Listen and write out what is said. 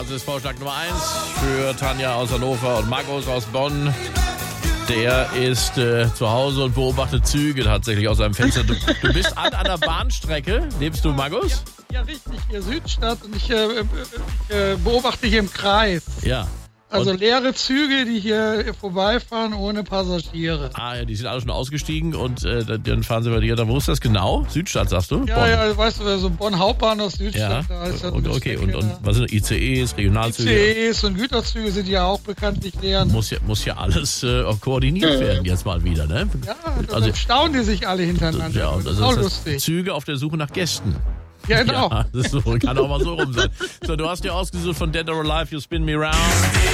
Das ist Vorschlag Nummer 1 für Tanja aus Hannover und Markus aus Bonn. Der ist zu Hause und beobachtet Züge tatsächlich aus seinem Fenster. Du bist an einer Bahnstrecke. Lebst du, Markus? Ja, richtig. Hier Südstadt und ich beobachte hier im Kreis. Ja. Also leere Züge, die hier vorbeifahren ohne Passagiere. Ah ja, die sind alle schon ausgestiegen und dann fahren sie bei dir. Wo ist das genau? Südstadt, sagst du? Ja, Bonn. ja, weißt du, so Bonn Hauptbahnhof Südstadt. Ja, Da ist ja okay. Und was sind ICEs, Regionalzüge? ICEs und Güterzüge sind ja auch bekanntlich leer. Muss ja alles auch koordiniert werden jetzt mal wieder, ne? Ja, dann staunen die sich alle hintereinander. Ja, und das ist also auch das lustig. Züge auf der Suche nach Gästen. Ja, genau. Ja, das ist so, kann auch mal so rum sein. So, du hast dir ausgesucht von Dead or Alive, You Spin Me Round.